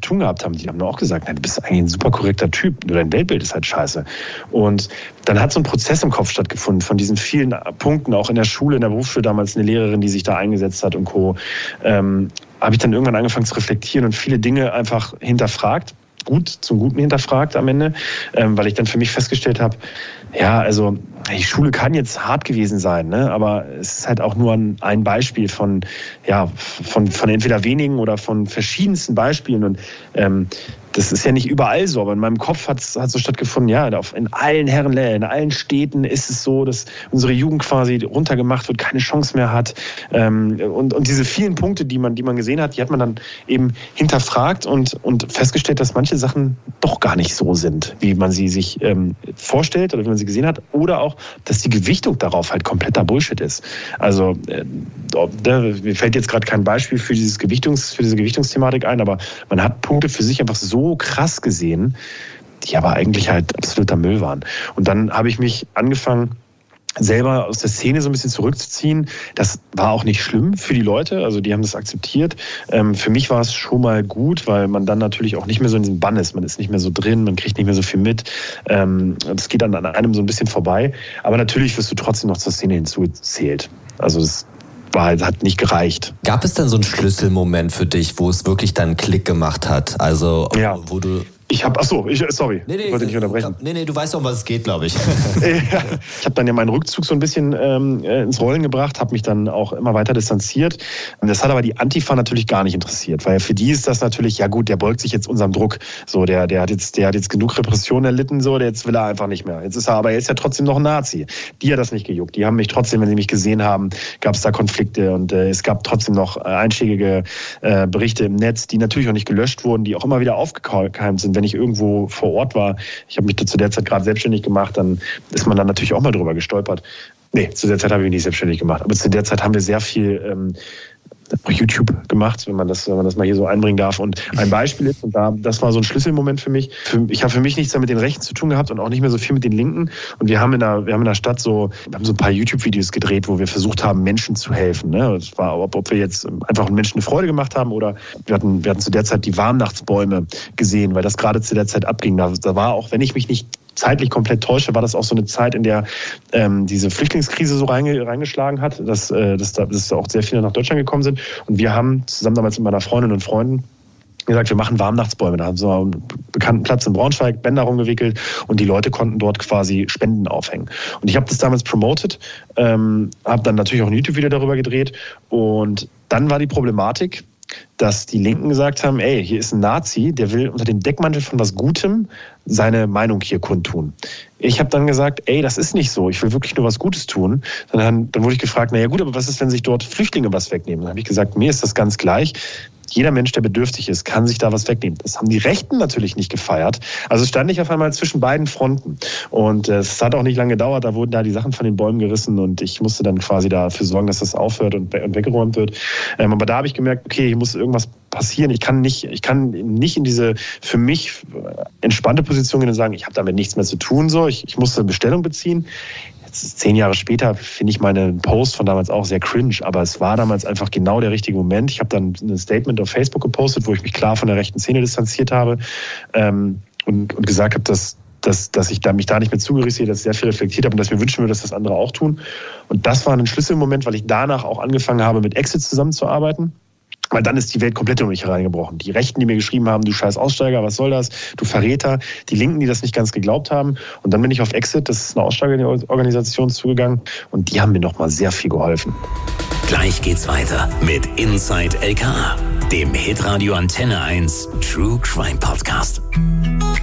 tun gehabt haben, die haben nur auch gesagt, du bist eigentlich ein super korrekter Typ, nur dein Weltbild ist halt scheiße. Und dann hat so ein Prozess im Kopf stattgefunden von diesen vielen Punkten, auch in der Schule, in der Berufsschule damals eine Lehrerin, die sich da eingesetzt hat und Co. Habe ich dann irgendwann angefangen zu reflektieren und viele Dinge einfach hinterfragt, zum Guten hinterfragt am Ende, weil ich dann für mich festgestellt habe, ja, also die Schule kann jetzt hart gewesen sein, ne? Aber es ist halt auch nur ein Beispiel von entweder wenigen oder von verschiedensten Beispielen und das ist ja nicht überall so, aber in meinem Kopf hat so stattgefunden, ja, in allen Herrenläden, in allen Städten ist es so, dass unsere Jugend quasi runtergemacht wird, keine Chance mehr hat. Und diese vielen Punkte, die man gesehen hat, die hat man dann eben hinterfragt und festgestellt, dass manche Sachen doch gar nicht so sind, wie man sie sich vorstellt oder wie man sie gesehen hat. Oder auch, dass die Gewichtung darauf halt kompletter Bullshit ist. Also mir fällt jetzt gerade kein Beispiel für diese Gewichtungsthematik ein, aber man hat Punkte für sich einfach so krass gesehen, die aber eigentlich halt absoluter Müll waren. Und dann habe ich mich angefangen, selber aus der Szene so ein bisschen zurückzuziehen. Das war auch nicht schlimm für die Leute, also die haben das akzeptiert. Für mich war es schon mal gut, weil man dann natürlich auch nicht mehr so in diesem Bann ist. Man ist nicht mehr so drin, man kriegt nicht mehr so viel mit. Das geht dann an einem so ein bisschen vorbei. Aber natürlich wirst du trotzdem noch zur Szene hinzugezählt. Also das hat nicht gereicht. Gab es denn so einen Schlüsselmoment für dich, wo es wirklich dann Klick gemacht hat? Also, ja. Wo du... Sorry, ich wollte nicht unterbrechen. Nee, du weißt doch, um was es geht, glaube ich. Ich habe dann ja meinen Rückzug so ein bisschen ins Rollen gebracht, habe mich dann auch immer weiter distanziert. Das hat aber die Antifa natürlich gar nicht interessiert, weil für die ist das natürlich, ja gut, der beugt sich jetzt unserem Druck. So, der hat jetzt genug Repression erlitten, so, jetzt will er einfach nicht mehr. Jetzt ist er ja trotzdem noch ein Nazi. Die hat das nicht gejuckt. Die haben mich trotzdem, wenn sie mich gesehen haben, gab es da Konflikte und es gab trotzdem noch einschlägige Berichte im Netz, die natürlich auch nicht gelöscht wurden, die auch immer wieder aufgekeimt sind. Wenn ich irgendwo vor Ort war, ich habe mich zu der Zeit gerade selbstständig gemacht, dann ist man dann natürlich auch mal drüber gestolpert. Nee, zu der Zeit habe ich mich nicht selbstständig gemacht, aber zu der Zeit haben wir sehr viel YouTube gemacht, wenn man das mal hier so einbringen darf. Und ein Beispiel ist, und das war so ein Schlüsselmoment für mich. Ich habe für mich nichts mehr mit den Rechten zu tun gehabt und auch nicht mehr so viel mit den Linken. Und wir haben in der Stadt so ein paar YouTube-Videos gedreht, wo wir versucht haben, Menschen zu helfen. Ne? Das war, ob wir jetzt einfach Menschen eine Freude gemacht haben oder wir hatten zu der Zeit die Warmnachtsbäume gesehen, weil das gerade zu der Zeit abging. Da war auch, wenn ich mich nicht zeitlich komplett täusche, war das auch so eine Zeit, in der diese Flüchtlingskrise so reingeschlagen hat, dass auch sehr viele nach Deutschland gekommen sind. Und wir haben zusammen damals mit meiner Freundin und Freunden gesagt, wir machen Warmnachtsbäume. Da haben wir einen bekannten Platz in Braunschweig, Bänder rumgewickelt und die Leute konnten dort quasi Spenden aufhängen. Und ich habe das damals promoted, habe dann natürlich auch ein YouTube-Video darüber gedreht und dann war die Problematik, dass die Linken gesagt haben, hier ist ein Nazi, der will unter dem Deckmantel von was Gutem seine Meinung hier kundtun. Ich habe dann gesagt, das ist nicht so, ich will wirklich nur was Gutes tun. Dann wurde ich gefragt, aber was ist, wenn sich dort Flüchtlinge was wegnehmen? Dann habe ich gesagt, mir ist das ganz gleich. Jeder Mensch, der bedürftig ist, kann sich da was wegnehmen. Das haben die Rechten natürlich nicht gefeiert. Also stand ich auf einmal zwischen beiden Fronten. Und es hat auch nicht lange gedauert, da wurden da die Sachen von den Bäumen gerissen und ich musste dann quasi dafür sorgen, dass das aufhört und weggeräumt wird. Aber da habe ich gemerkt, okay, hier muss irgendwas passieren. Ich kann nicht in diese für mich entspannte Position gehen und sagen, ich habe damit nichts mehr zu tun. So, ich musste Bestellung beziehen. 10 Jahre später finde ich meinen Post von damals auch sehr cringe, aber es war damals einfach genau der richtige Moment. Ich habe dann ein Statement auf Facebook gepostet, wo ich mich klar von der rechten Szene distanziert habe und gesagt habe, dass ich mich da nicht mehr zugerissen, dass ich sehr viel reflektiert habe und dass ich mir wünschen würde, dass das andere auch tun. Und das war ein Schlüsselmoment, weil ich danach auch angefangen habe, mit Exit zusammenzuarbeiten. Weil dann ist die Welt komplett um mich hereingebrochen. Die Rechten, die mir geschrieben haben, du scheiß Aussteiger, was soll das? Du Verräter. Die Linken, die das nicht ganz geglaubt haben. Und dann bin ich auf Exit, das ist eine Aussteigerorganisation, zugegangen. Und die haben mir nochmal sehr viel geholfen. Gleich geht's weiter mit Inside LKA, dem Hitradio Antenne 1 True Crime Podcast.